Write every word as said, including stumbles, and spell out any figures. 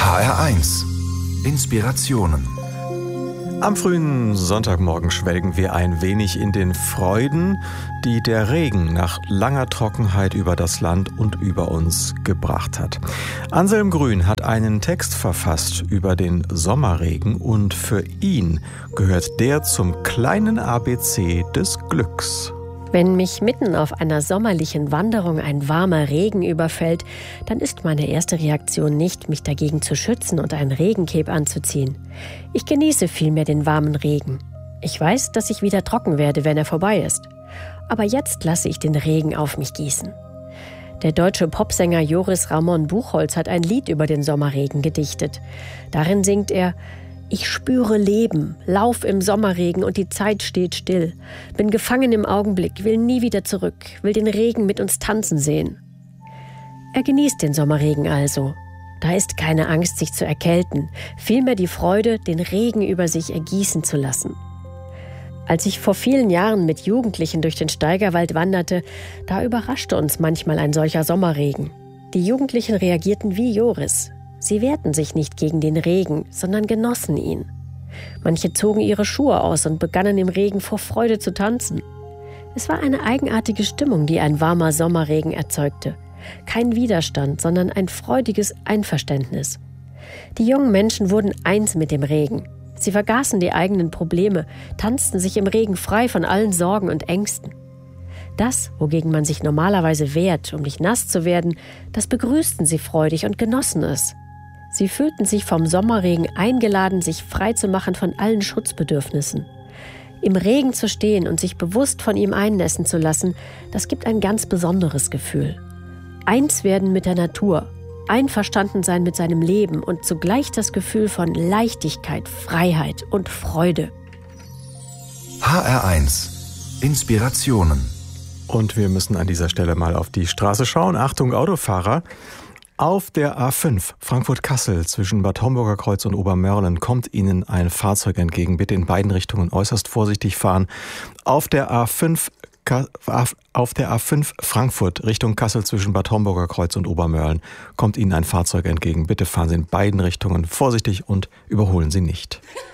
H R eins. Inspirationen. Am frühen Sonntagmorgen schwelgen wir ein wenig in den Freuden, die der Regen nach langer Trockenheit über das Land und über uns gebracht hat. Anselm Grün hat einen Text verfasst über den Sommerregen und für ihn gehört der zum kleinen A B C des Glücks. Wenn mich mitten auf einer sommerlichen Wanderung ein warmer Regen überfällt, dann ist meine erste Reaktion nicht, mich dagegen zu schützen und ein Regencape anzuziehen. Ich genieße vielmehr den warmen Regen. Ich weiß, dass ich wieder trocken werde, wenn er vorbei ist. Aber jetzt lasse ich den Regen auf mich gießen. Der deutsche Popsänger Joris Ramon Buchholz hat ein Lied über den Sommerregen gedichtet. Darin singt er: Ich spüre Leben, lauf im Sommerregen und die Zeit steht still. Bin gefangen im Augenblick, will nie wieder zurück, will den Regen mit uns tanzen sehen. Er genießt den Sommerregen also. Da ist keine Angst, sich zu erkälten, vielmehr die Freude, den Regen über sich ergießen zu lassen. Als ich vor vielen Jahren mit Jugendlichen durch den Steigerwald wanderte, da überraschte uns manchmal ein solcher Sommerregen. Die Jugendlichen reagierten wie Joris. Sie wehrten sich nicht gegen den Regen, sondern genossen ihn. Manche zogen ihre Schuhe aus und begannen im Regen vor Freude zu tanzen. Es war eine eigenartige Stimmung, die ein warmer Sommerregen erzeugte. Kein Widerstand, sondern ein freudiges Einverständnis. Die jungen Menschen wurden eins mit dem Regen. Sie vergaßen die eigenen Probleme, tanzten sich im Regen frei von allen Sorgen und Ängsten. Das, wogegen man sich normalerweise wehrt, um nicht nass zu werden, das begrüßten sie freudig und genossen es. Sie fühlten sich vom Sommerregen eingeladen, sich frei zu machen von allen Schutzbedürfnissen. Im Regen zu stehen und sich bewusst von ihm einnässen zu lassen, das gibt ein ganz besonderes Gefühl. Eins werden mit der Natur, einverstanden sein mit seinem Leben und zugleich das Gefühl von Leichtigkeit, Freiheit und Freude. H R eins. Inspirationen. Und wir müssen an dieser Stelle mal auf die Straße schauen. Achtung, Autofahrer! Auf der A fünf Frankfurt-Kassel zwischen Bad Homburger Kreuz und Obermörlen kommt Ihnen ein Fahrzeug entgegen. Bitte in beiden Richtungen äußerst vorsichtig fahren. Auf der A fünf, auf der A fünf Frankfurt Richtung Kassel zwischen Bad Homburger Kreuz und Obermörlen kommt Ihnen ein Fahrzeug entgegen. Bitte fahren Sie in beiden Richtungen vorsichtig und überholen Sie nicht.